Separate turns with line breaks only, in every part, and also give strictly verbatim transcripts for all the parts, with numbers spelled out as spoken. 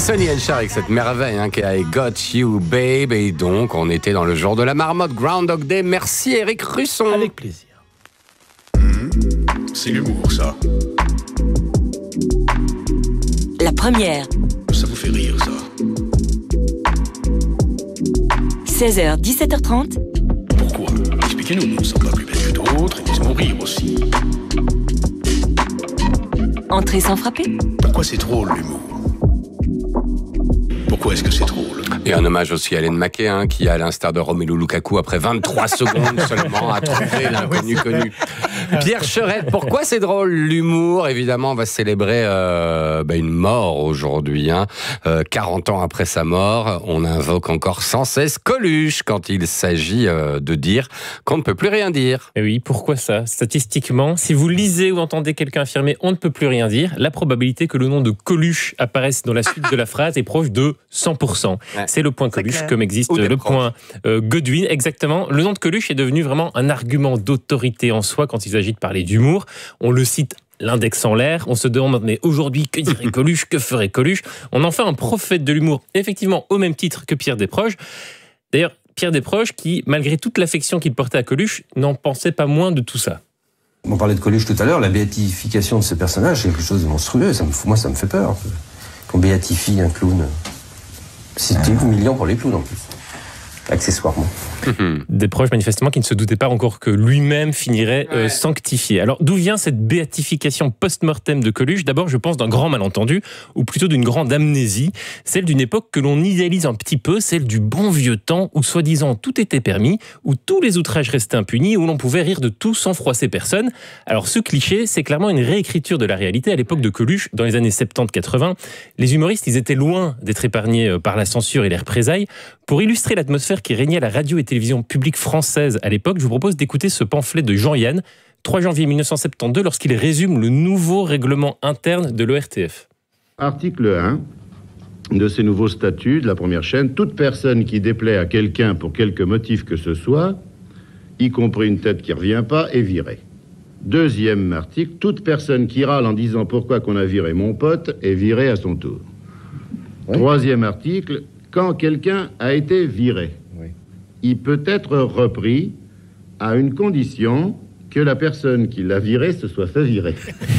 Sonny and Cher avec cette merveille hein, qui est I Got You Babe. Et donc, on était dans le jour de la marmotte, Groundhog Day. Merci Eric Russon.
Avec plaisir.
Mmh, c'est l'humour, ça.
La première.
Ça vous fait rire, ça.
seize heures, dix-sept heures trente.
Pourquoi? Expliquez-nous, nous ne sommes pas plus bêtes que d'autres et nous aimons rire aussi.
Entrée sans frapper.
Pourquoi c'est drôle, l'humour? Pourquoi est-ce que c'est drôle?
Et un hommage aussi à Hélène Maquet, hein, qui, à l'instar de Romelu Lukaku, après vingt-trois secondes seulement, a trouvé l'inconnu connu. Pierre Cherette, pourquoi c'est drôle? L'humour, évidemment, on va célébrer euh, bah, une mort aujourd'hui. Hein. Euh, quarante ans après sa mort, on invoque encore sans cesse Coluche quand il s'agit euh, de dire qu'on ne peut plus rien dire.
Et oui, pourquoi ça? Statistiquement, si vous lisez ou entendez quelqu'un affirmer « on ne peut plus rien dire », la probabilité que le nom de Coluche apparaisse dans la suite de la phrase est proche de cent pour cent. Ouais. C'est le point Coluche, comme existe le proches. point euh, Godwin. Exactement. Le nom de Coluche est devenu vraiment un argument d'autorité en soi quand il s'agit de parler d'humour. On le cite l'index en l'air. On se demande, mais aujourd'hui, que dirait Coluche? Que ferait Coluche? On en fait un prophète de l'humour, effectivement, au même titre que Pierre Desproges. D'ailleurs, Pierre Desproges, qui, malgré toute l'affection qu'il portait à Coluche, n'en pensait pas moins de tout ça.
On parlait de Coluche tout à l'heure, la béatification de ce personnage, c'est quelque chose de monstrueux. Ça me, moi, ça me fait peur. Qu'on béatifie un clown. C'est humiliant pour les clowns en plus, accessoirement.
Desproges, manifestement, qui ne se doutait pas encore que lui-même finirait euh, sanctifié. Alors, d'où vient cette béatification post-mortem de Coluche? D'abord, je pense d'un grand malentendu, ou plutôt d'une grande amnésie, celle d'une époque que l'on idéalise un petit peu, celle du bon vieux temps, où soi-disant tout était permis, où tous les outrages restaient impunis, où l'on pouvait rire de tout sans froisser personne. Alors, ce cliché, c'est clairement une réécriture de la réalité. À l'époque de Coluche, dans les années soixante-dix quatre-vingts, les humoristes, ils étaient loin d'être épargnés par la censure et les représailles. Pour illustrer l'atmosphère qui régnait à la radio et télévision publique française à l'époque, je vous propose d'écouter ce pamphlet de Jean-Yann, trois janvier mille neuf cent soixante-douze, lorsqu'il résume le nouveau règlement interne de l'O R T F.
Article un de ces nouveaux statuts de la première chaîne. Toute personne qui déplaît à quelqu'un pour quelque motif que ce soit, y compris une tête qui ne revient pas, est virée. Deuxième article, toute personne qui râle en disant pourquoi qu'on a viré mon pote est virée à son tour. Oui. Troisième article, quand quelqu'un a été viré, oui, il peut être repris à une condition que la personne qui l'a viré se soit fait virer.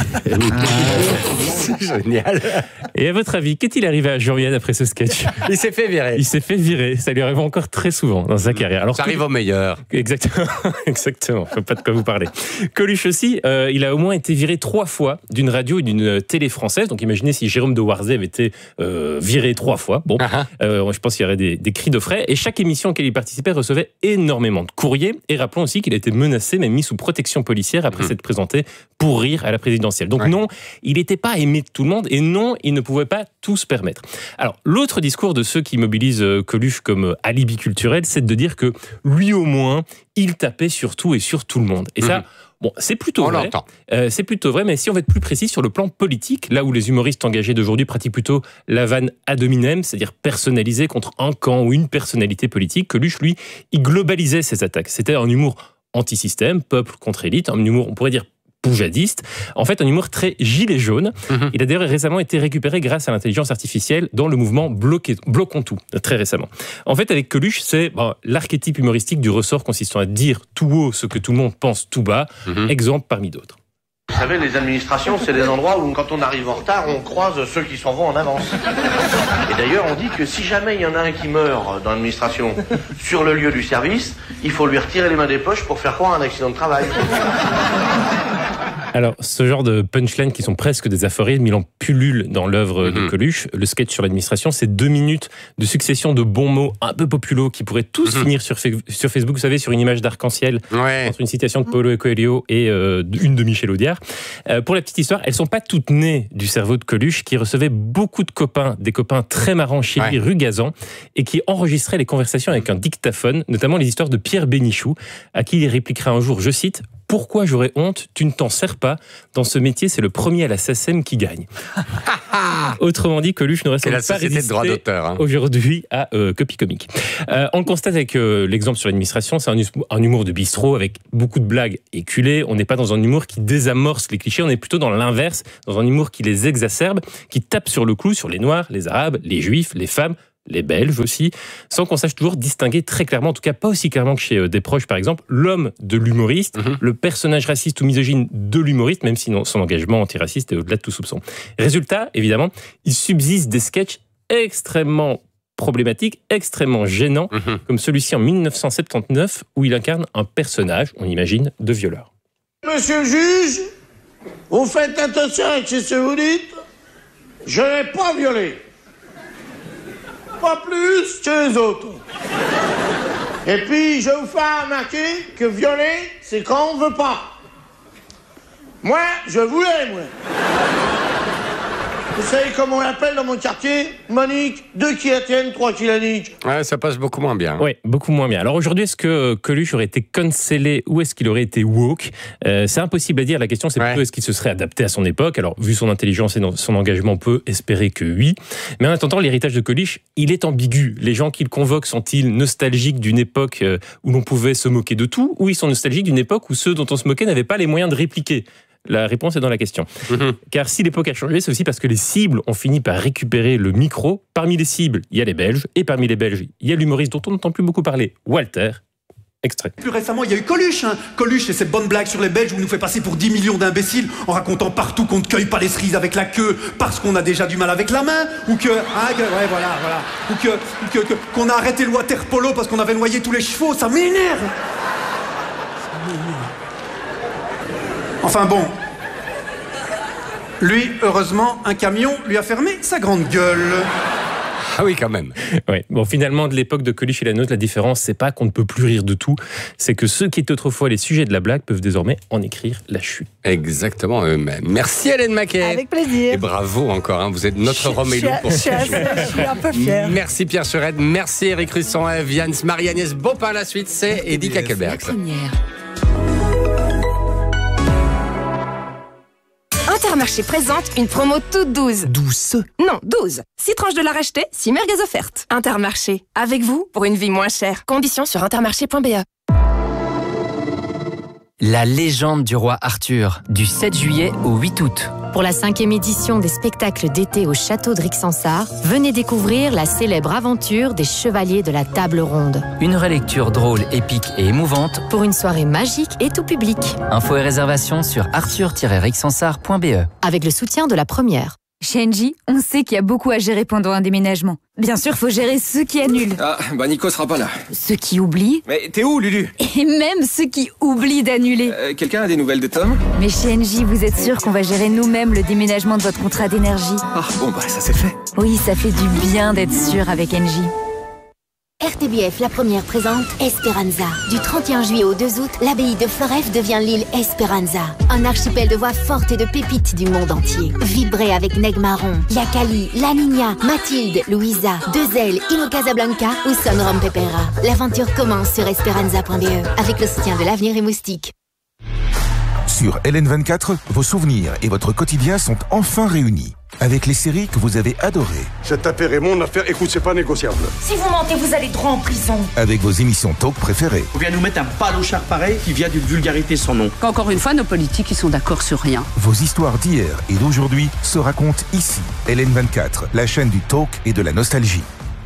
Ah, c'est génial.
Et à votre avis, qu'est-il arrivé à Jean-Yann après ce sketch?
Il s'est fait virer.
Il s'est fait virer. Ça lui arrive encore très souvent dans sa carrière.
Alors, ça arrive au meilleur.
Exactement. Exactement. Je ne sais pas de quoi vous parlez. Coluche aussi, euh, il a au moins été viré trois fois d'une radio et d'une télé française. Donc imaginez si Jérôme de Warzé avait été euh, viré trois fois. Bon, uh-huh. euh, je pense qu'il y aurait des, des cris de frais. Et chaque émission auquel il participait recevait énormément de courriers. Et rappelons aussi qu'il a été menacé, même mis sous protection policière après mmh. s'être présenté pour rire à la présidentielle. Donc ouais. non, il n'était pas aimé de tout le monde et non, il ne pouvait pas tout se permettre. Alors, l'autre discours de ceux qui mobilisent Coluche comme alibi culturel, c'est de dire que lui au moins, il tapait sur tout et sur tout le monde. Et mmh. ça, bon, c'est plutôt
on
vrai. Euh, c'est plutôt vrai, mais si on veut être plus précis sur le plan politique, là où les humoristes engagés d'aujourd'hui pratiquent plutôt la vanne ad hominem, c'est-à-dire personnalisée contre un camp ou une personnalité politique, Coluche, lui, il globalisait ses attaques. C'était un humour anti-système, peuple contre élite, un humour, on pourrait dire, poujadiste. En fait, un humour très gilet jaune. Mm-hmm. Il a d'ailleurs récemment été récupéré grâce à l'intelligence artificielle dans le mouvement Bloqué, Bloquons tout, très récemment. En fait, avec Coluche, c'est bon, l'archétype humoristique du ressort consistant à dire tout haut ce que tout le monde pense tout bas, mm-hmm. exemple parmi d'autres.
Vous savez, les administrations, c'est des endroits où, quand on arrive en retard, on croise ceux qui s'en vont en avance. Et d'ailleurs, on dit que si jamais il y en a un qui meurt dans l'administration sur le lieu du service, il faut lui retirer les mains des poches pour faire croire un accident de travail.
Alors, ce genre de punchlines qui sont presque des aphorismes, il en pullule dans l'œuvre mmh. de Coluche. Le sketch sur l'administration, c'est deux minutes de succession de bons mots un peu populos qui pourraient tous mmh. finir sur, sur Facebook, vous savez, sur une image d'arc-en-ciel, ouais. entre une citation de Paulo Coelho et euh, une de Michel Audiard. Euh, pour la petite histoire, elles ne sont pas toutes nées du cerveau de Coluche, qui recevait beaucoup de copains, des copains très marrants chez lui, ouais. rue Gazan, et qui enregistrait les conversations avec un dictaphone, notamment les histoires de Pierre Bénichou, à qui il répliquera un jour, je cite, Pourquoi j'aurais honte? Tu ne t'en sers pas. Dans ce métier, c'est le premier à la S A C E M qui gagne. Autrement dit, Coluche ne reste pas résisté
hein.
aujourd'hui à euh, Copy Comique. Euh, on le constate avec euh, l'exemple sur l'administration, c'est un, un humour de bistrot avec beaucoup de blagues éculées. On n'est pas dans un humour qui désamorce les clichés, on est plutôt dans l'inverse, dans un humour qui les exacerbe, qui tape sur le clou sur les Noirs, les Arabes, les Juifs, les femmes, les Belges aussi, sans qu'on sache toujours distinguer très clairement, en tout cas pas aussi clairement que chez euh, Desproges par exemple, l'homme de l'humoriste, mmh. le personnage raciste ou misogyne de l'humoriste, même si non, son engagement antiraciste est au-delà de tout soupçon. Résultat, évidemment, il subsiste des sketchs extrêmement problématiques, extrêmement gênants, mmh. comme celui-ci en dix-neuf cent soixante-dix-neuf, où il incarne un personnage, on imagine, de violeur.
Monsieur le juge, vous faites attention avec ce que vous dites, je n'ai pas violé. Pas plus que les autres. Et puis, je vous fais remarquer que violer, c'est quand on veut pas. Moi, je voulais, moi. Vous savez comment on l'appelle dans mon quartier? Monique, deux qui la tiennent, trois qui la niquent.
Ouais, ça passe beaucoup moins bien.
Oui, beaucoup moins bien. Alors aujourd'hui, est-ce que Coluche aurait été cancellé ou est-ce qu'il aurait été woke? euh, C'est impossible à dire. La question, c'est plutôt ouais. est-ce qu'il se serait adapté à son époque? Alors, vu son intelligence et son engagement, on peut espérer que oui. Mais en attendant, l'héritage de Coluche, il est ambigu. Les gens qu'il convoque sont-ils nostalgiques d'une époque où l'on pouvait se moquer de tout, ou ils sont nostalgiques d'une époque où ceux dont on se moquait n'avaient pas les moyens de répliquer? La réponse est dans la question. Mmh. Car si l'époque a changé, c'est aussi parce que les cibles ont fini par récupérer le micro. Parmi les cibles, il y a les Belges. Et parmi les Belges, il y a l'humoriste dont on n'entend plus beaucoup parler, Walter. Extrait.
Plus récemment, il y a eu Coluche. Hein. Coluche et ses bonnes blagues sur les Belges où il nous fait passer pour dix millions d'imbéciles en racontant partout qu'on ne cueille pas les cerises avec la queue parce qu'on a déjà du mal avec la main. Ou que... Hein, que ouais, voilà, voilà. Ou que, que, que, qu'on a arrêté le water polo parce qu'on avait noyé tous les chevaux. Ça m'énerve. Ça m'énerve. Enfin bon, lui, heureusement, un camion lui a fermé sa grande gueule.
Ah oui, quand même.
Ouais. Bon, finalement, de l'époque de Coluche et la nôtre, la différence, c'est pas qu'on ne peut plus rire de tout, c'est que ceux qui étaient autrefois les sujets de la blague peuvent désormais en écrire la chute.
Exactement eux-mêmes. Merci Hélène Maquet.
Avec plaisir.
Et bravo encore, hein, vous êtes notre Romélo pour
ce jeu. Je suis un peu fière.
Merci Pierre Cherette, merci Eric Russon, Vians, Marie-Agnès Beaupin. La suite, c'est Eddy Kakelberg.
Intermarché présente une promo toute douze.
Douce?
Non, douze. six tranches de la racheter, six merguez offertes. Intermarché, avec vous pour une vie moins chère. Conditions sur intermarché point b e.
La légende du roi Arthur, du sept juillet au huit août.
Pour la cinquième édition des spectacles d'été au château de Rixensart, venez découvrir la célèbre aventure des chevaliers de la table ronde.
Une relecture drôle, épique et émouvante
pour une soirée magique et tout public.
Infos et réservations sur arthur tiret rixensart point b e.
Avec le soutien de la première.
Chez Engie, on sait qu'il y a beaucoup à gérer pendant un déménagement. Bien sûr, faut gérer ceux qui annulent.
Ah, bah Nico sera pas là.
Ceux qui oublient.
Mais t'es où, Lulu?
Et même ceux qui oublient d'annuler.
Euh, quelqu'un a des nouvelles de Tom?
Mais chez Engie, vous êtes sûr qu'on va gérer nous-mêmes le déménagement de votre contrat d'énergie?
Ah, bon bah ça c'est fait.
Oui, ça fait du bien d'être sûr avec Engie.
R T B F La Première présente Esperanza. Du trente et un juillet au deux août, l'abbaye de Floreffe devient l'île Esperanza. Un archipel de voix fortes et de pépites du monde entier. Vibrez avec Neg Marron, Yakali, La Niña, Mathilde, Louisa, Deux Ailes, Ino Casablanca ou Son Rompepera. L'aventure commence sur esperanza point b e avec le soutien de l'Avenir et Moustique.
Sur L N vingt-quatre, vos souvenirs et votre quotidien sont enfin réunis. Avec les séries que vous avez adorées.
Cette affaire est mon affaire, écoute, c'est pas négociable.
Si vous mentez, vous allez droit en prison.
Avec vos émissions talk préférées.
On vient nous mettre un palochard pareil qui vient d'une vulgarité sans nom.
Qu'encore une fois, nos politiques, ils sont d'accord sur rien.
Vos histoires d'hier et d'aujourd'hui se racontent ici. L N vingt-quatre, la chaîne du talk et de la nostalgie.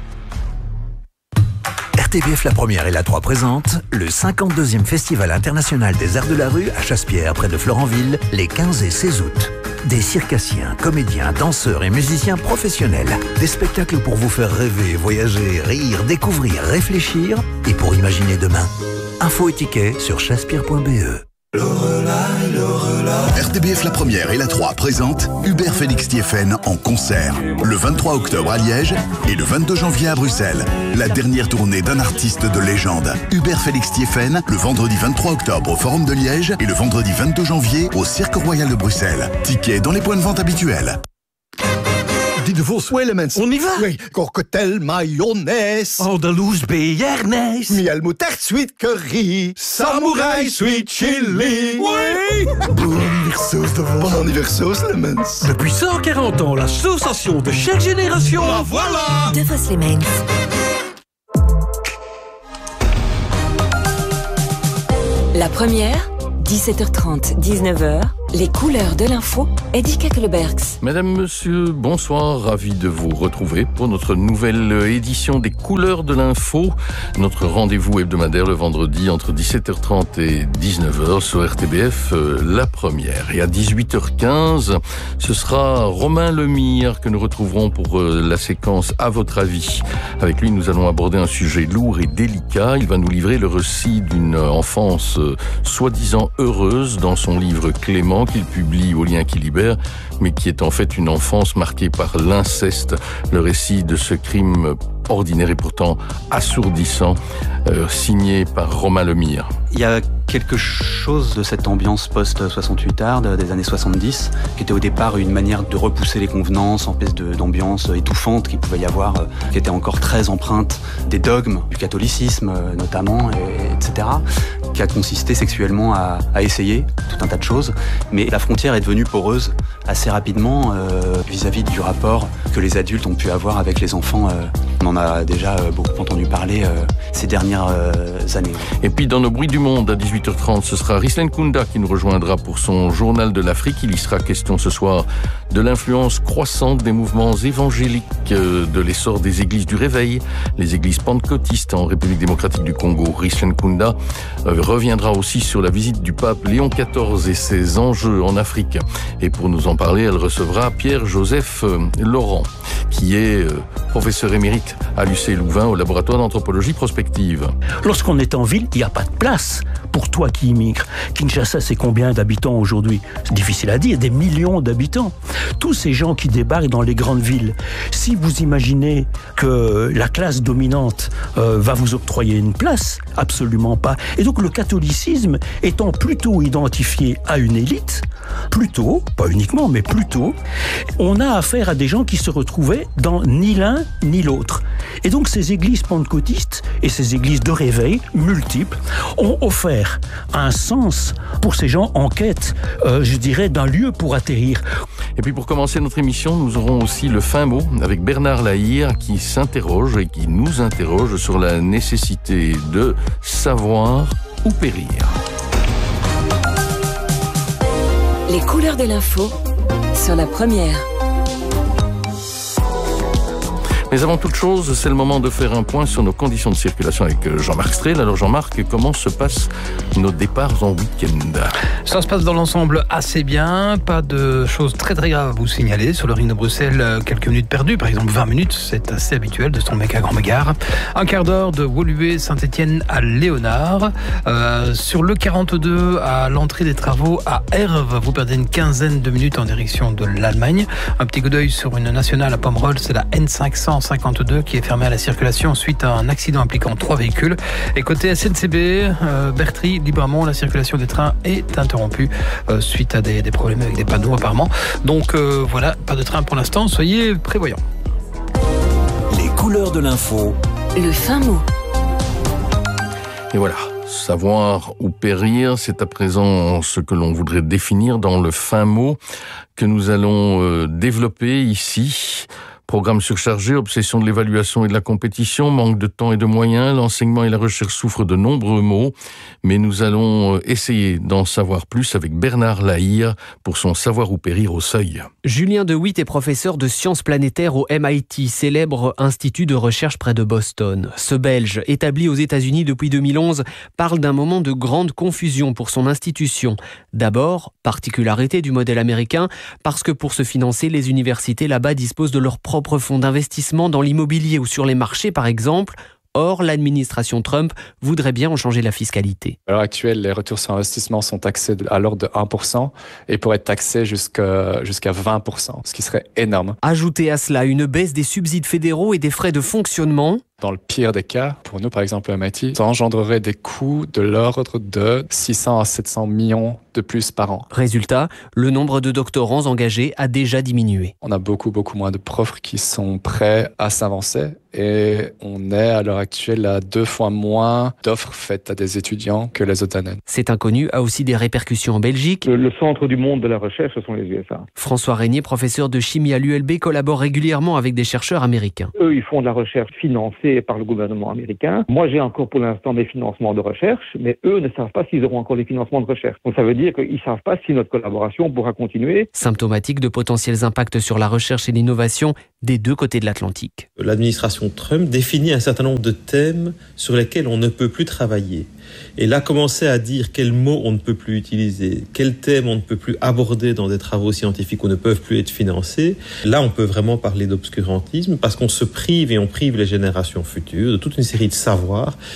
R T B F La Première et La trois présentent le cinquante-deuxième Festival international des arts de la rue à Chassepierre, près de Florenville, les quinze et seize août. Des circassiens, comédiens, danseurs et musiciens professionnels. Des spectacles pour vous faire rêver, voyager, rire, découvrir, réfléchir et pour imaginer demain. Infos et tickets sur chassepierre point b e.
R T B F La Première et La trois présentent Hubert Félix Thieffen en concert. Le vingt-trois octobre à Liège et le vingt-deux janvier à Bruxelles. La dernière tournée d'un artiste de légende. Hubert Félix Thieffen, le vendredi vingt-trois octobre au Forum de Liège et le vendredi vingt-deux janvier au Cirque Royal de Bruxelles. Tickets dans les points de vente habituels.
die de Vos Elements.
On y va?
Oui, cocktail mayonnaise.
Andalouse béarnaise.
Miel moutarde sweet curry. Samouraï sweet chili.
Oui.
Bon anniversaire de Vos. Bon anniversaire Elements.
Depuis cent quarante ans, l'association de chaque génération.
La voilà.
De Vos Elements. La première, dix-sept heures trente, dix-neuf heures, les couleurs de l'info, Eddie Kakelbergs.
Madame, monsieur, bonsoir, ravi de vous retrouver pour notre nouvelle édition des couleurs de l'info, notre rendez-vous hebdomadaire le vendredi entre dix-sept heures trente et dix-neuf heures sur R T B F, euh, la première. Et à dix-huit heures quinze, ce sera Romain Lemire que nous retrouverons pour euh, la séquence À votre avis. Avec lui, nous allons aborder un sujet lourd et délicat. Il va nous livrer le récit d'une enfance euh, soi-disant heureuse dans son livre Clément, qu'il publie au Lien qui libère, mais qui est en fait une enfance marquée par l'inceste, le récit de ce crime ordinaire et pourtant assourdissant, euh, signé par Romain Lemire.
Il y a quelque chose de cette ambiance post-soixante-huit arde des années soixante-dix, qui était au départ une manière de repousser les convenances, en espèce de, d'ambiance étouffante qu'il pouvait y avoir, euh, qui était encore très empreinte des dogmes, du catholicisme euh, notamment, et, etc., qui a consisté sexuellement à, à essayer tout un tas de choses. Mais la frontière est devenue poreuse assez rapidement euh, vis-à-vis du rapport que les adultes ont pu avoir avec les enfants. Euh, on en a déjà euh, beaucoup entendu parler euh, ces dernières euh, années.
Et puis dans nos bruits du monde, à dix-huit heures trente, ce sera Rislen Kounda qui nous rejoindra pour son journal de l'Afrique. Il y sera question ce soir de l'influence croissante des mouvements évangéliques, euh, de l'essor des églises du réveil, les églises pentecôtistes en République démocratique du Congo. Rislen Kounda euh, reviendra aussi sur la visite du pape Léon quatorze et ses enjeux en Afrique. Et pour nous en parler, elle recevra Pierre-Joseph euh, Laurent, qui est euh, professeur émérite à l'U C Louvain au laboratoire d'anthropologie prospective.
Lorsqu'on est en ville, il n'y a pas de place pour toi qui immigres. Kinshasa, c'est combien d'habitants aujourd'hui? C'est difficile à dire, des millions d'habitants. Tous ces gens qui débarquent dans les grandes villes, si vous imaginez que la classe dominante euh, va vous octroyer une place, absolument pas. Et donc le catholicisme étant plutôt identifié à une élite, plutôt, pas uniquement, mais plutôt, on a affaire à des gens qui se retrouvaient dans ni l'un ni l'autre. Et donc ces églises pentecôtistes et ces églises de réveil multiples ont offert un sens pour ces gens en quête, euh, je dirais, d'un lieu pour atterrir.
Et puis pour commencer notre émission, nous aurons aussi le fin mot avec Bernard Lahire qui s'interroge et qui nous interroge sur la nécessité de savoir ou périr.
Les couleurs de l'info sur la première.
Mais avant toute chose, c'est le moment de faire un point sur nos conditions de circulation avec Jean-Marc Strel. Alors Jean-Marc, comment se passent nos départs en week-end?
Ça se passe dans l'ensemble assez bien, pas de choses très très graves à vous signaler. Sur le ring de Bruxelles, quelques minutes perdues, par exemple vingt minutes, c'est assez habituel de se tomber à Grand-Mégare. Un quart d'heure de Woluwe Saint-Étienne à Léonard. Euh, sur le quarante-deux, à l'entrée des travaux à Herve, vous perdez une quinzaine de minutes en direction de l'Allemagne. Un petit coup d'œil sur une nationale à Pomerol, c'est la N cinq cent cinquante-deux qui est fermée à la circulation suite à un accident impliquant trois véhicules. Et côté S N C B, euh, Bertry, Libramont, la circulation des trains est interrompue euh, suite à des, des problèmes avec des panneaux apparemment. Donc euh, voilà, pas de train pour l'instant, soyez prévoyants.
Les couleurs de l'info.
Le fin mot.
Et voilà, savoir ou périr, c'est à présent ce que l'on voudrait définir dans le fin mot que nous allons euh, développer ici. Programme surchargé, obsession de l'évaluation et de la compétition, manque de temps et de moyens, l'enseignement et la recherche souffrent de nombreux maux, mais nous allons essayer d'en savoir plus avec Bernard Lahire pour son Savoir ou périr au seuil.
Julien De Witt est professeur de sciences planétaires au M I T, célèbre institut de recherche près de Boston. Ce Belge, établi aux États-Unis depuis deux mille onze, parle d'un moment de grande confusion pour son institution. D'abord, particularité du modèle américain, parce que pour se financer, les universités là-bas disposent de leur propre fonds d'investissement dans l'immobilier ou sur les marchés par exemple. Or, l'administration Trump voudrait bien en changer la fiscalité.
À l'heure actuelle, les retours sur investissement sont taxés à l'ordre de un pour cent et pourraient être taxés jusqu'à, jusqu'à vingt pour cent, ce qui serait énorme.
Ajoutez à cela une baisse des subsides fédéraux et des frais de fonctionnement.
Dans le pire des cas, pour nous par exemple à M I T, ça engendrerait des coûts de l'ordre de six cents à sept cents millions de plus par an.
Résultat, le nombre de doctorants engagés a déjà diminué.
On a beaucoup, beaucoup moins de profs qui sont prêts à s'avancer et on est à l'heure actuelle à deux fois moins d'offres faites à des étudiants que les autres années.
Cet inconnu a aussi des répercussions en Belgique.
Le, le centre du monde de la recherche, ce sont les U S A.
François Régnier, professeur de chimie à l'U L B, collabore régulièrement avec des chercheurs américains.
Eux, ils font de la recherche financée par le gouvernement américain. Moi, j'ai encore pour l'instant des financements de recherche, mais eux ne savent pas s'ils auront encore des financements de recherche. Donc ça veut dire qu'ils ne savent pas si notre collaboration pourra continuer.
Symptomatique de potentiels impacts sur la recherche et l'innovation des deux côtés de l'Atlantique.
L'administration Trump définit un certain nombre de thèmes sur lesquels on ne peut plus travailler. Et là, commencer à dire quels mots on ne peut plus utiliser, quels thèmes on ne peut plus aborder dans des travaux scientifiques ou ne peuvent plus être financés, là, on peut vraiment parler d'obscurantisme parce qu'on se prive et on prive les générations futures de toute une série de savoirs